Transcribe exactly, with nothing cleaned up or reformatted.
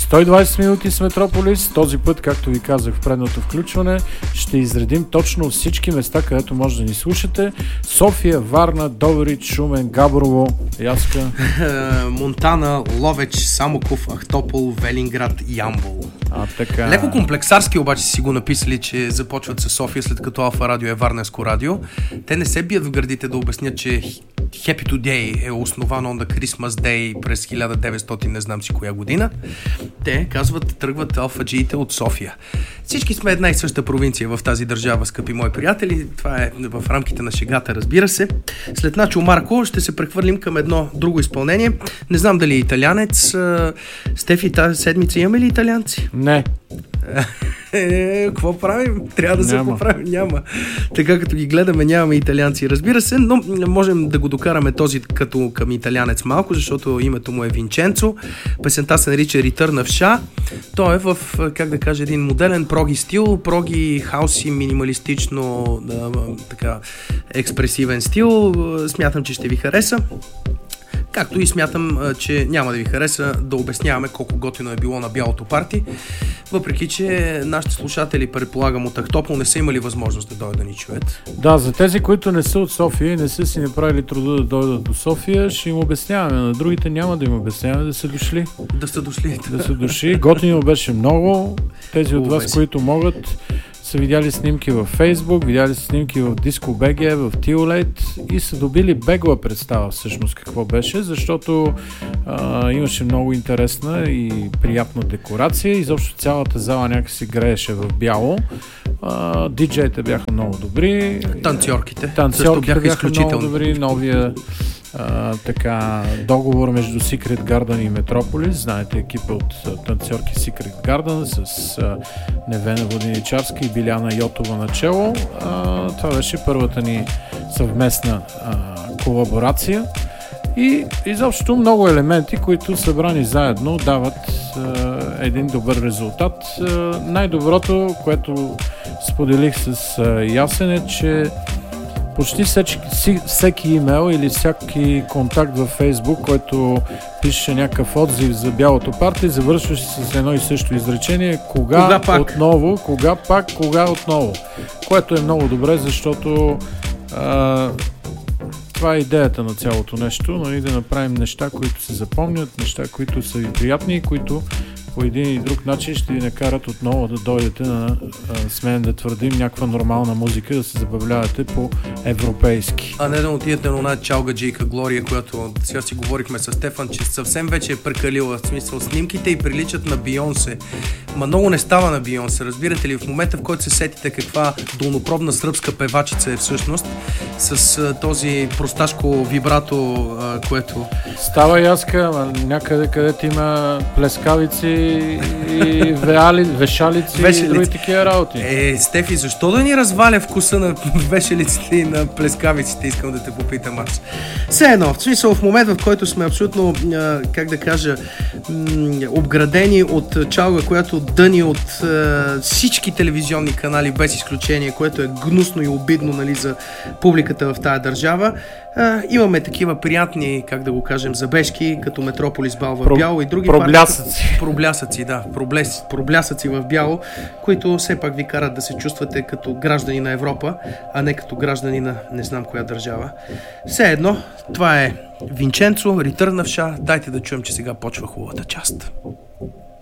сто и двайсет минути с Метрополис. Този път, както ви казах в предното включване, ще изредим точно всички места, където може да ни слушате. София, Варна, Добрич, Шумен, Габрово, Яска, Монтана, Ловеч, Самоков, Ахтопол, Велинград, Ямбол. А, така. Леко комплексарски обаче си го написали, че започват със София, след като Алфа Радио е варненско радио. Те не се бият в гърдите да обяснят, че Happy Today е основано на Christmas Day през хиляда деветстотин, не знам си коя година. Те казват, тръгват алфаджиите от София. Всички сме една и съща провинция в тази държава, скъпи мои приятели. Това е в рамките на шегата, разбира се. След Начо Марко ще се прехвърлим към едно друго изпълнение. Не знам дали е италянец. Стефи, тази седмица имаме ли италианци? Не. Е, какво правим? Трябва да Няма. се поправим. Няма. Така като ги гледаме, нямаме италианци, разбира се, но можем да го докараме този като към италянец малко, защото името му е Винченцо. Песента се нарича Return of Sha. Той е в, как да кажа, един модерен проги стил, проги, хауси, минималистично да, така експресивен стил. Смятам, че ще ви хареса. Както и смятам, че няма да ви хареса да обясняваме колко готино е било на бялото парти, въпреки че нашите слушатели, предполагам, от Ахтопол не са имали възможност да дойдат да ни чуят. Да, за тези, които не са от София и не са си направили труда да дойдат до София, ще им обясняваме. На другите няма да им обясняваме, да са дошли. Да са дошли. Да са дошли. Готино беше много. Тези от вас, които могат, са видяли снимки във Фейсбук, видяли са снимки в Диско БГ, в Тиолейт и са добили бегла представа всъщност какво беше, защото а, имаше много интересна и приятна декорация. Изобщо цялата зала някакси грееше в бяло. А, диджеите бяха много добри. Танцорките. Танцорките бяха, бяха изключително много добри. Новия а, така, договор между Secret Garden и Метрополис. Знаете, екипа от а, танцорки Secret Garden с а, Невена Владиничарска и Биляна Йотова начело. А, това беше първата ни съвместна а, колаборация. И изобщо много елементи, които събрани заедно дават а, един добър резултат. А, най-доброто, което споделих с а, Ясен е, че почти всеки, всеки имейл или всеки контакт във Фейсбук, който пише някакъв отзив за бялото парти, завършваше с едно и също изречение: кога, кога пак? отново, кога пак, кога отново. Което е много добре, защото а, това е идеята на цялото нещо, нали, да направим неща, които се запомнят, неща, които са ви приятни и които по един или друг начин ще ви накарат отново да дойдете на, а, смен да твърдим, някаква нормална музика, да се забавлявате по-европейски. А не да отидете на една чалгаджийка Глория, която сега си говорихме с Стефан, че съвсем вече е прекалила. В смисъл, снимките й приличат на Бийонсе. Ма много не става на Бийонсе. Разбирате ли, в момента, в който се сетите каква долнопробна сръбска певачица е всъщност, с а, този просташко вибрато, а, което... Става Яска, някъде, където има плескавици и веали, вешалици Вешалици. и други такива работи. Е, Стефи, защо да ни разваля вкуса на вешалиците и на плескавиците, искам да те попитам аз. Все едно, в смисъл, в момент, в който сме абсолютно, а, как да кажа, м- обградени от чалга, която дъни от а, всички телевизионни канали без изключение, което е гнусно и обидно, нали, за публиката в тая държава. А, имаме такива приятни, как да го кажем, забежки, като Метрополис Бал в Про, бяло и други проблясъци. Проблясъци, да, проблес, проблясъци в бяло, които все пак ви карат да се чувствате като граждани на Европа, а не като граждани на не знам коя държава. Все едно, това е Винченцо, Return of Sha. Дайте да чуем, че сега почва хубавата част.